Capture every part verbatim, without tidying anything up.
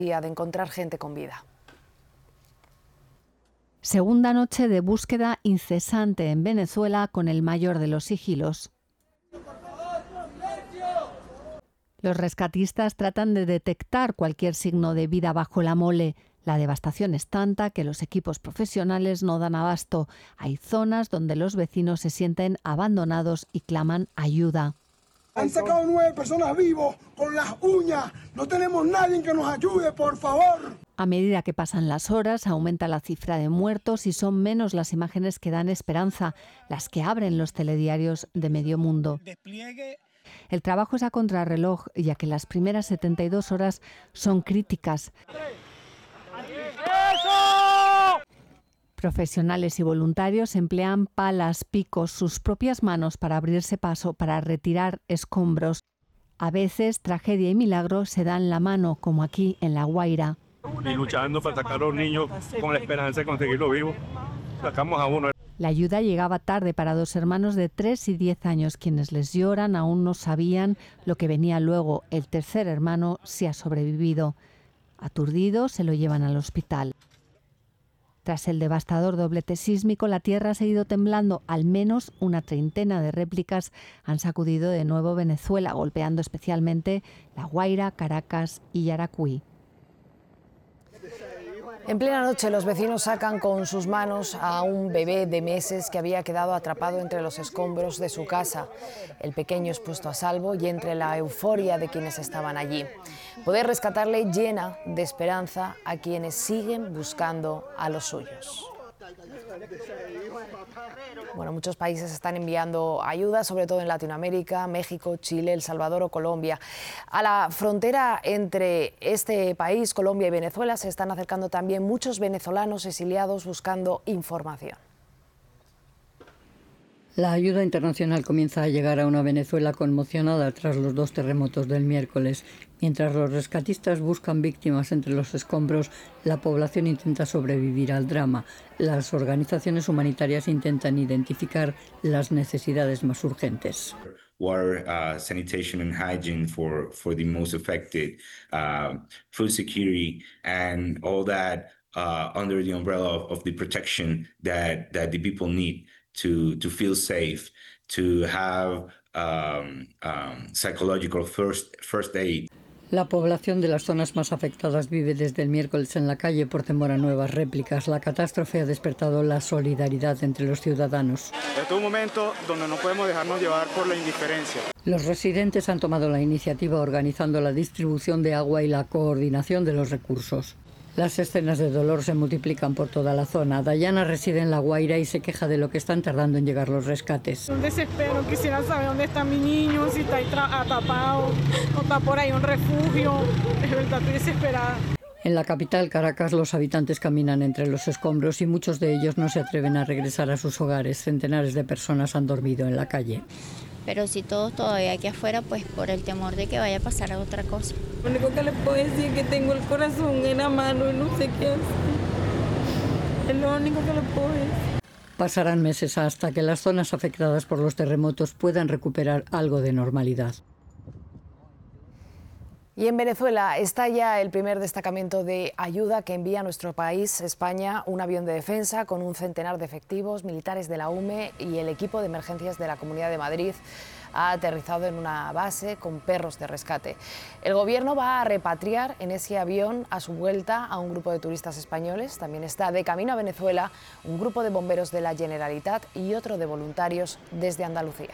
de encontrar gente con vida. Segunda noche de búsqueda incesante en Venezuela con el mayor de los sigilos. Los rescatistas tratan de detectar cualquier signo de vida bajo la mole. La devastación es tanta que los equipos profesionales no dan abasto. Hay zonas donde los vecinos se sienten abandonados y claman ayuda. Han sacado nueve personas vivos con las uñas. No tenemos nadie que nos ayude, por favor. A medida que pasan las horas, aumenta la cifra de muertos y son menos las imágenes que dan esperanza, las que abren los telediarios de medio mundo. El trabajo es a contrarreloj, ya que las primeras setenta y dos horas son críticas. Profesionales y voluntarios emplean palas, picos, sus propias manos para abrirse paso, para retirar escombros. A veces, tragedia y milagro se dan la mano, como aquí en La Guaira. Y luchando para sacar a los niños con la esperanza de conseguirlo vivo. Sacamos a uno. La ayuda llegaba tarde para dos hermanos de tres y diez años. Quienes les lloran aún no sabían lo que venía luego. El tercer hermano sí ha sobrevivido. Aturdido, se lo llevan al hospital. Tras el devastador doblete sísmico, la tierra ha seguido temblando. Al menos una treintena de réplicas han sacudido de nuevo Venezuela, golpeando especialmente La Guaira, Caracas y Yaracuy. En plena noche, los vecinos sacan con sus manos a un bebé de meses que había quedado atrapado entre los escombros de su casa. El pequeño es puesto a salvo y entre la euforia de quienes estaban allí. Poder rescatarle llena de esperanza a quienes siguen buscando a los suyos. Bueno, muchos países están enviando ayuda, sobre todo en Latinoamérica, México, Chile, El Salvador o Colombia. A la frontera entre este país, Colombia y Venezuela, se están acercando también muchos venezolanos exiliados buscando información. La ayuda internacional comienza a llegar a una Venezuela conmocionada tras los dos terremotos del miércoles. Mientras los rescatistas buscan víctimas entre los escombros, la población intenta sobrevivir al drama. Las organizaciones humanitarias intentan identificar las necesidades más urgentes. Water, uh, sanitation and hygiene for, for the most affected, uh, food security and all that uh, under the umbrella of, of the protection that, that the people need. To, to feel safe, to have um, um, psychological first, first aid. La población de las zonas más afectadas vive desde el miércoles en la calle por temor a nuevas réplicas. La catástrofe ha despertado la solidaridad entre los ciudadanos. Este es un momento donde no podemos dejarnos llevar por la indiferencia. Los residentes han tomado la iniciativa organizando la distribución de agua y la coordinación de los recursos. Las escenas de dolor se multiplican por toda la zona. Dayana reside en La Guaira y se queja de lo que están tardando en llegar los rescates. Un desespero, quisiera saber dónde está mi niño, si está atrapado o está por ahí un refugio. De verdad, estoy desesperada. En la capital, Caracas, los habitantes caminan entre los escombros y muchos de ellos no se atreven a regresar a sus hogares. Centenares de personas han dormido en la calle. Pero si todos todavía aquí afuera, pues por el temor de que vaya a pasar a otra cosa. Lo único que les puedo decir es que tengo el corazón en la mano y no sé qué hacer. Es lo único que les puedo decir. Pasarán meses hasta que las zonas afectadas por los terremotos puedan recuperar algo de normalidad. Y en Venezuela está ya el primer destacamento de ayuda que envía a nuestro país, España, un avión de defensa con un centenar de efectivos, militares de la U M E y el equipo de emergencias de la Comunidad de Madrid ha aterrizado en una base con perros de rescate. El gobierno va a repatriar en ese avión a su vuelta a un grupo de turistas españoles. También está de camino a Venezuela un grupo de bomberos de la Generalitat y otro de voluntarios desde Andalucía.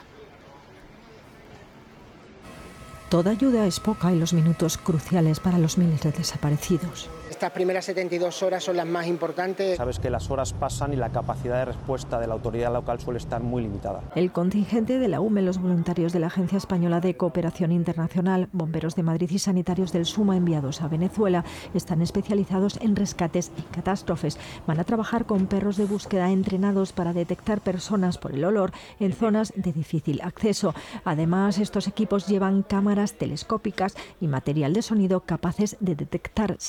Toda ayuda es poca y los minutos cruciales para los miles de desaparecidos. Estas primeras setenta y dos horas son las más importantes. Sabes que las horas pasan y la capacidad de respuesta de la autoridad local suele estar muy limitada. El contingente de la U M E, los voluntarios de la Agencia Española de Cooperación Internacional, bomberos de Madrid y sanitarios del SUMA enviados a Venezuela, están especializados en rescates y catástrofes. Van a trabajar con perros de búsqueda entrenados para detectar personas por el olor en zonas de difícil acceso. Además, estos equipos llevan cámaras telescópicas y material de sonido capaces de detectar señales de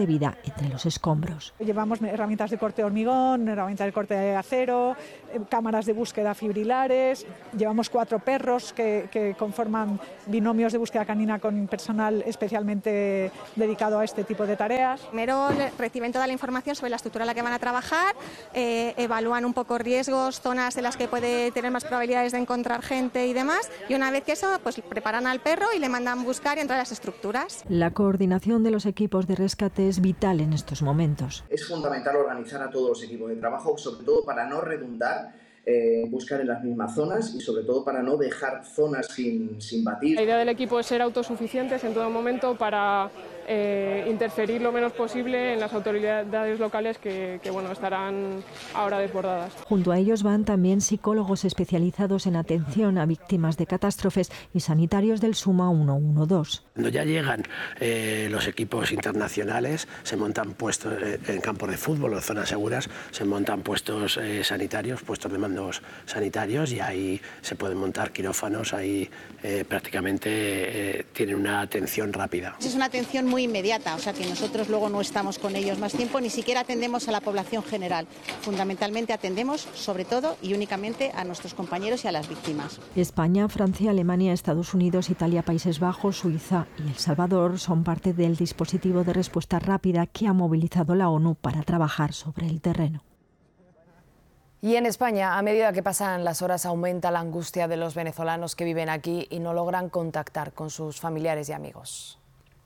vida entre los escombros. Llevamos herramientas de corte de hormigón, herramientas de corte de acero, cámaras de búsqueda fibrilares, llevamos cuatro perros que, que conforman binomios de búsqueda canina con personal especialmente dedicado a este tipo de tareas. Primero reciben toda la información sobre la estructura en la que van a trabajar, eh, evalúan un poco riesgos, zonas en las que puede tener más probabilidades de encontrar gente y demás, y una vez que eso, pues preparan al perro y le mandan buscar y entrar a las estructuras. La coordinación de los equipos de rescate es vital en estos momentos. Es fundamental organizar a todos los equipos de trabajo, sobre todo para no redundar, eh, buscar en las mismas zonas y sobre todo para no dejar zonas sin, sin batir. La idea del equipo es ser autosuficientes en todo momento para eh, interferir lo menos posible en las autoridades locales que, que bueno, estarán ahora desbordadas. Junto a ellos van también psicólogos especializados en atención a víctimas de catástrofes y sanitarios del Suma ciento doce. Cuando ya llegan eh, los equipos internacionales, se montan puestos eh, en campos de fútbol o zonas seguras, se montan puestos eh, sanitarios, puestos de mandos sanitarios, y ahí se pueden montar quirófanos, ahí eh, prácticamente eh, tienen una atención rápida. Es una atención muy inmediata, o sea que nosotros luego no estamos con ellos más tiempo, ni siquiera atendemos a la población general. Fundamentalmente atendemos sobre todo y únicamente a nuestros compañeros y a las víctimas. España, Francia, Alemania, Estados Unidos, Italia, Países Bajos, Suiza y El Salvador son parte del dispositivo de respuesta rápida que ha movilizado la ONU para trabajar sobre el terreno. Y en España, a medida que pasan las horas, aumenta la angustia de los venezolanos que viven aquí y no logran contactar con sus familiares y amigos.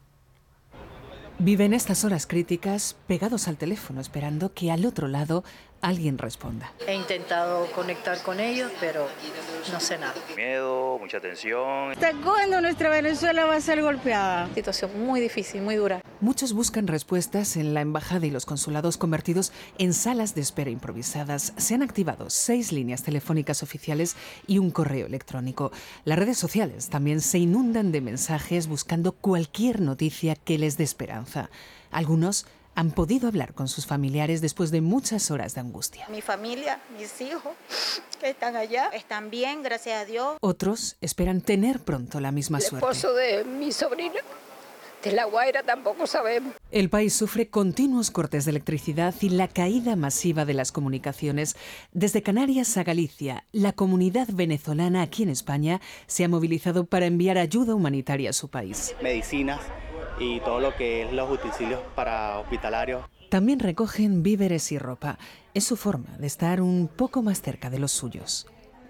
Viven estas horas críticas pegados al teléfono, esperando que al otro lado alguien responda. He intentado conectar con ellos, pero no sé nada. Miedo, mucha tensión. ¿Hasta cuándo nuestra Venezuela va a ser golpeada? Situación muy difícil, muy dura. Muchos buscan respuestas en la embajada y los consulados convertidos en salas de espera improvisadas. Se han activado seis líneas telefónicas oficiales y un correo electrónico. Las redes sociales también se inundan de mensajes buscando cualquier noticia que les dé esperanza. Algunos han podido hablar con sus familiares después de muchas horas de angustia. Mi familia, mis hijos, que están allá, están bien, gracias a Dios. Otros esperan tener pronto la misma El suerte. El esposo de mi sobrina, de La Guaira, tampoco sabemos. El país sufre continuos cortes de electricidad y la caída masiva de las comunicaciones. Desde Canarias a Galicia, la comunidad venezolana aquí en España se ha movilizado para enviar ayuda humanitaria a su país. Medicinas y todo lo que es los utensilios para hospitalarios. También recogen víveres y ropa. Es su forma de estar un poco más cerca de los suyos.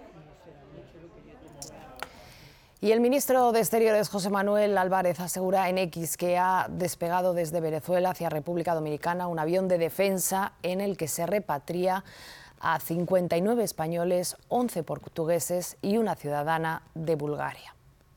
Y el ministro de Exteriores, José Manuel Álvarez, asegura en X que ha despegado desde Venezuela hacia República Dominicana un avión de defensa en el que se repatria a cincuenta y nueve españoles, once portugueses y una ciudadana de Bulgaria.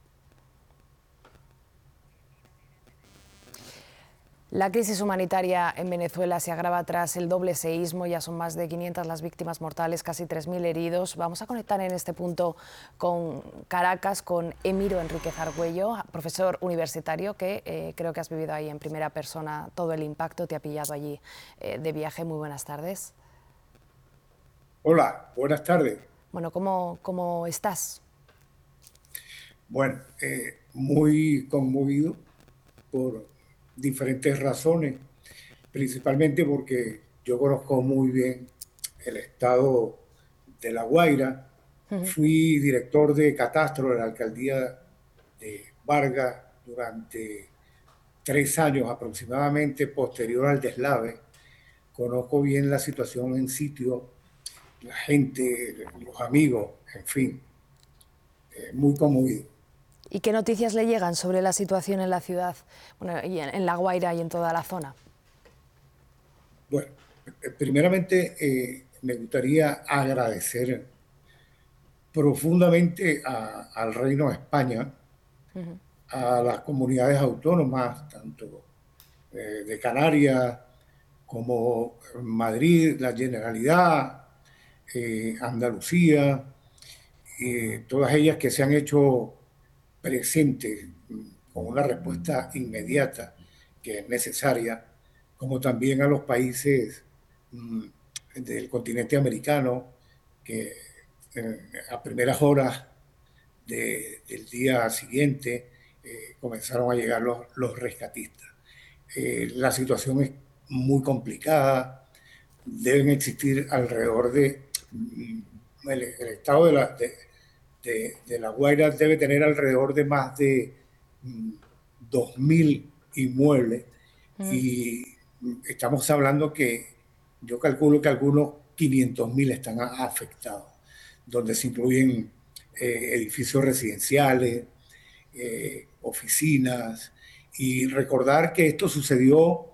La crisis humanitaria en Venezuela se agrava tras el doble seísmo. Ya son más de quinientas las víctimas mortales, casi tres mil heridos. Vamos a conectar en este punto con Caracas, con Emiro Enríquez Argüello, profesor universitario, que eh, creo que has vivido ahí en primera persona todo el impacto. Te ha pillado allí eh, de viaje. Muy buenas tardes. Hola, buenas tardes. Bueno, ¿cómo, cómo estás? Bueno, eh, muy conmovido por diferentes razones, principalmente porque yo conozco muy bien el estado de La Guaira. Uh-huh. Fui director de catastro de la alcaldía de Vargas durante tres años aproximadamente, posterior al deslave. Conozco bien la situación en sitio, la gente, los amigos, en fin, eh, muy conmovido. ¿Y qué noticias le llegan sobre la situación en la ciudad, bueno, y en, en La Guaira y en toda la zona? Bueno, primeramente eh, me gustaría agradecer profundamente a, al Reino de España, uh-huh. a las comunidades autónomas, tanto eh, de Canarias como Madrid, la Generalidad, eh, Andalucía, eh, todas ellas que se han hecho presente con una respuesta inmediata que es necesaria, como también a los países mm, del continente americano que eh, a primeras horas de, del día siguiente eh, comenzaron a llegar los, los rescatistas. eh, la situación es muy complicada. Deben existir alrededor de... El, el estado de la, de, de, de La Guaira debe tener alrededor de más de mm, dos mil inmuebles mm. y estamos hablando que yo calculo que algunos quinientos mil están afectados, donde se incluyen eh, edificios residenciales, eh, oficinas, y recordar que esto sucedió